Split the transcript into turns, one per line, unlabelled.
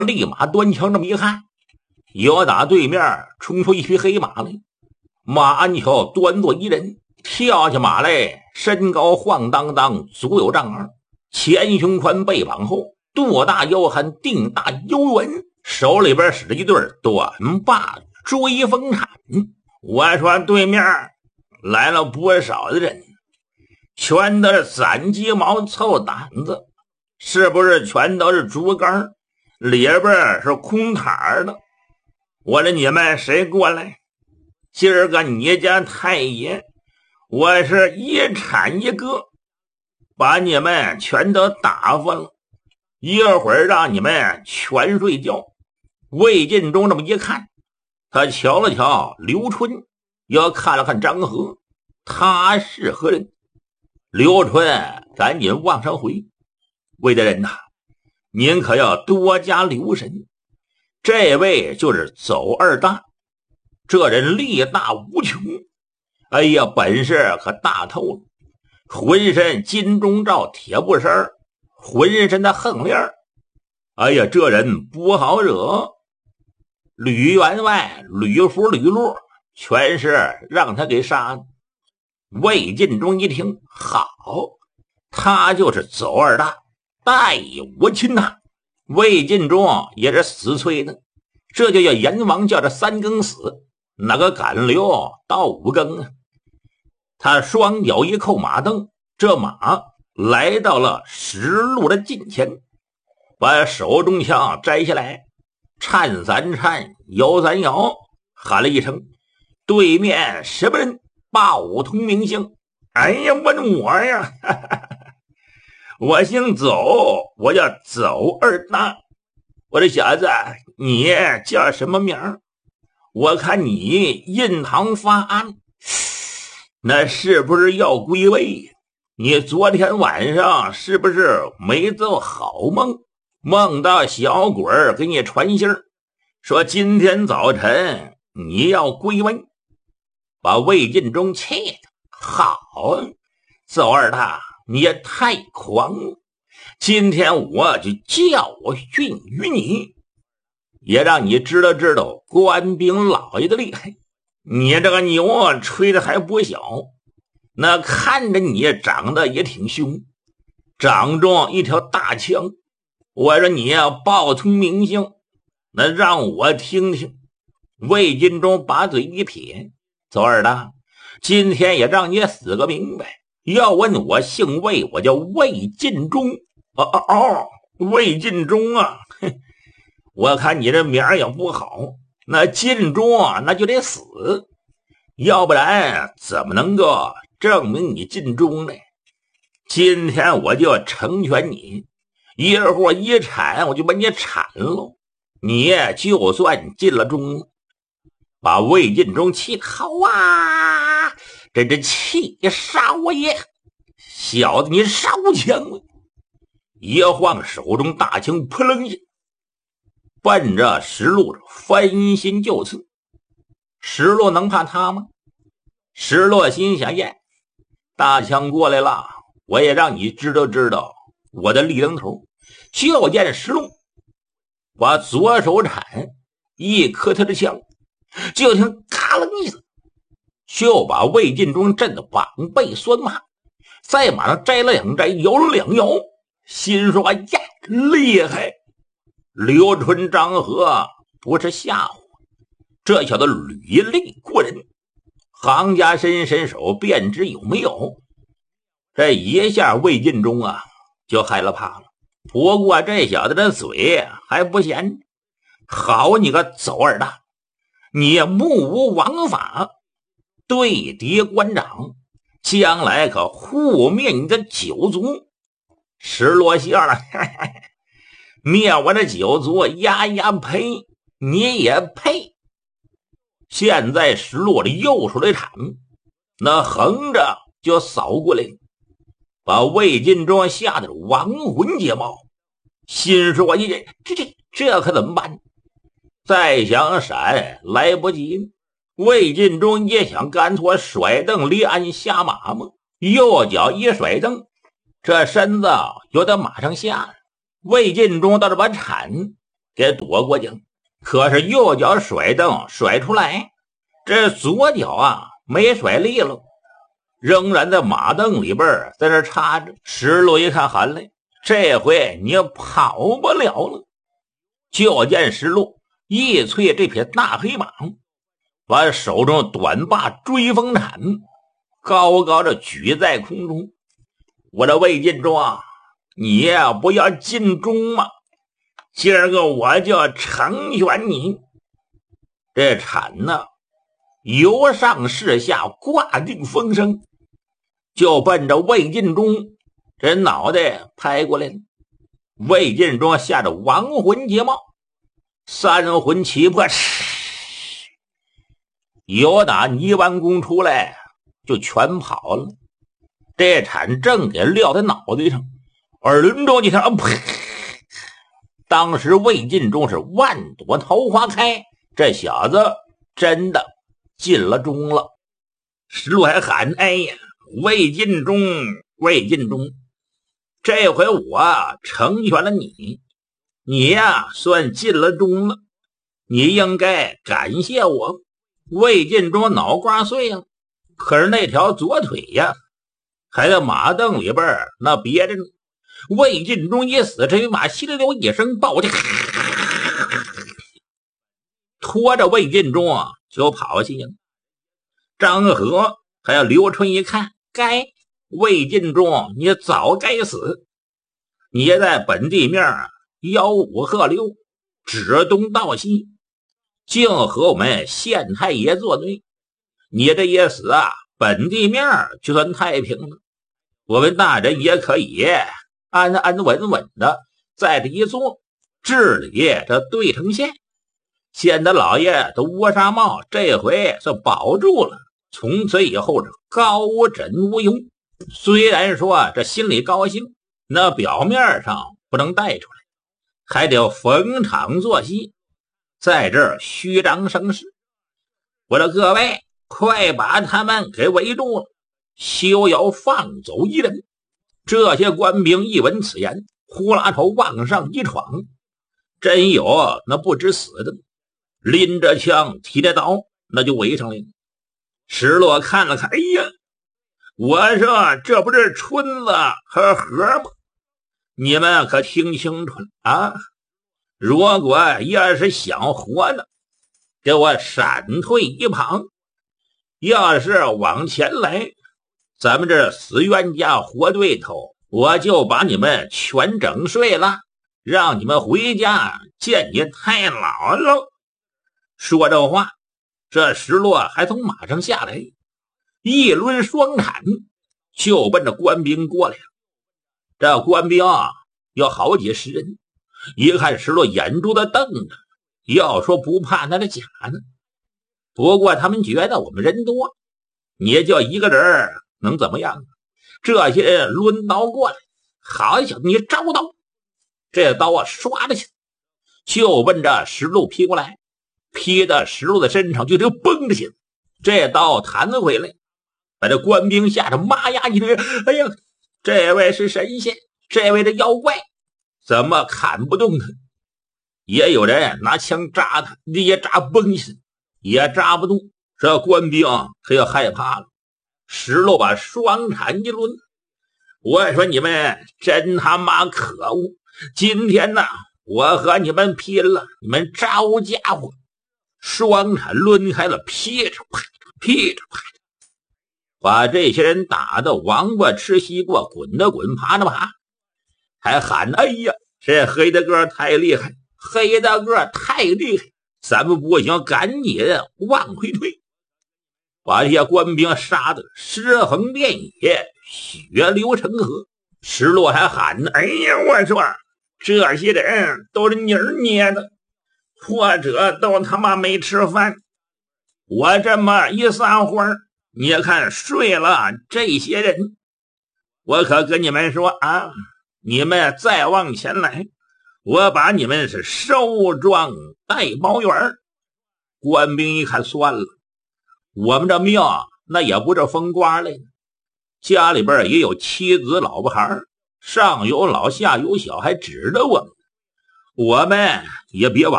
立马端枪这么一看，有打对面冲出一匹黑马来。马鞍桥端坐一人，跳下马来，身高晃荡荡，足有丈二，前胸宽背膀厚，肚大腰憨，腚大腰圆，手里边使着一对短把追风铲。我说对面来了不少的人，全都是攒鸡毛凑胆子，是不是全都是竹竿，里边是空坛的？我说你们谁过来？今儿个你家太爷，我是一铲一个，把你们全都打发了，一会儿让你们全睡觉。魏晋忠这么一看，他瞧了瞧刘春，又看了看张和，他是何人？刘春赶紧往上回，魏大人呐，您可要多加留神，这位就是走二大，这人力大无穷，哎呀，本事可大透了，浑身金钟罩铁布衫，浑身的横链，哎呀，这人不好惹。吕员外、吕福、吕禄全是让他给杀了。魏晋忠一听，好，他就是走二大，待我亲他。魏晋忠也是死催的，这就叫阎王叫这3更死，哪个敢留到5更啊？他双脚一扣马蹬，这马来到了石路的近前，把手中枪摘下来，颤3颤，摇3摇，喊了一声：对面什么人？报通名姓。哎呀，问我呀，哈哈哈，我姓走，我叫走二大。我这小子，你叫什么名儿？我看你印堂发暗，那是不是要归位？你昨天晚上是不是没做好梦？梦到小鬼儿给你传信儿，说今天早晨你要归位，把魏晋忠气的好。走二大，你也太狂了！今天我就教训于你，也让你知道知道官兵老爷的厉害。你这个牛吹的还不小，那看着你长得也挺凶，掌中一条大枪。我说你要报通名姓，那让我听听。魏晋忠把嘴一撇，走二大，今天也让你死个明白。要问我姓魏，我叫魏晋忠。魏晋忠啊，我看你这名儿也不好，那晋忠那就得死，要不然怎么能够证明你晋忠呢？今天我就要成全你，一会儿一铲我就把你铲了，你就算进了忠了。把魏晋忠气好啊，这气少爷，小子你烧枪了！一晃手中大枪扑棱一下，奔着石路翻心就刺。石路能怕他吗？石路心想，耶，大枪过来了，我也让你知道知道我的立灯头。就见石路把左手铲一磕他的枪，就听咔楞一声，就把魏晋忠震得膀背酸麻，在马上摘了2摘，摇了2摇，心说呀，厉害！刘春、张和不是吓唬，这小子履历过人，行家伸手便知有没有。这一下魏晋忠啊就害了怕了。不过这小子的嘴还不闲，好你个走二大，你目无王法，对敌官长，将来可护灭你的九族。石落笑了，灭我的九族，呀呀呸，你也配！现在石落的右手的铲，那横着就扫过来，把魏晋忠吓得亡魂皆冒，心说这可怎么办？再想闪来不及，魏晋忠也想干脆甩蹬离鞍下马嘛，右脚一甩蹬，这身子就在马上下了。魏晋忠到这把铲给躲过去了。可是右脚甩蹬甩出来，这左脚啊没甩利落，仍然在马蹬里边在这插着。石路一看喊嘞，这回你跑不了了。就见石路一催这匹大黑马，把手中短把追风铲高高的举在空中。我的魏晋中啊，你呀不要尽忠吗？今儿个我就成全你。这铲呢由上至下挂定风声，就奔着魏晋中这脑袋拍过来了。魏晋中吓得亡魂皆冒，三魂齐魄，由打泥丸宫出来就全跑了。这铲正给撂在脑袋上，耳中一听，当时魏晋中是万朵桃花开，这小子真的进了中了。石路还喊，哎呀，魏晋中，魏晋中，这回我成全了你，你呀算进了中了，你应该感谢我。魏晋中脑瓜碎了，可是那条左腿呀还在马蹬里边那别着呢。魏晋中一死，这匹马心溜一声暴气，拖着魏晋中啊就跑去了。张合还有刘春一看，该魏晋中你早该死，你在本地面吆五喝六，指东道西，竟和我们县太爷作对，你这一死啊，本地面就算太平了，我们大人也可以安安稳稳的在这一座治理这对城县。县的老爷的乌纱帽这回是保住了，从此以后是高枕无忧。虽然说这心里高兴，那表面上不能带出来，还得逢场作戏，在这儿虚张声势。我的各位，快把他们给围住了，休要放走一人。这些官兵一闻此言，呼啦头往上一闯，真有那不知死的，拎着枪提着刀那就围上来了。石落看了看，哎呀，我说这不是春子和和吗？你们可听清楚了啊！如果要是想活的，给我闪退一旁，要是往前来，咱们这死冤家活对头，我就把你们全整睡了，让你们回家见你太姥姥。说这话，这石落还从马上下来，一抡双铲就奔着官兵过来了。这官兵啊有好几十人，一看石落眼珠子瞪着，要说不怕那是假的。不过他们觉得我们人多，你就一个人能怎么样？这些人抡刀过来，好小子，你招刀！这刀啊刷着去，就奔着石路劈过来，劈到石路的身上就得崩着去。这刀弹回来，把这官兵吓得妈呀一声，哎呀，这位是神仙，这位是妖怪，怎么砍不动他？也有人拿枪扎他，也扎崩去，也扎不动。这官兵可要害怕了。石路把双铲一抡，我说你们真他妈可恶！今天呢，我和你们拼了！你们招家伙！双铲抡开了，劈着啪劈着啪，把这些人打得王八吃西瓜，滚的滚，爬的爬，还喊：哎呀，这黑大个太厉害，黑大个太厉害！咱们不行，赶紧往回退。把这些官兵杀得尸横遍野，血流成河。石路还喊呢：哎呀，我说这些人都是泥儿捏的，或者都他妈没吃饭。我这么一撒欢，你看睡了这些人，我可跟你们说啊，你们再往前来，我把你们是收庄带包圆。官兵一看算了，我们这命那也不是风刮来的，家里边也有妻子老婆孩，上有老下有小，还指着我们， 我们也别往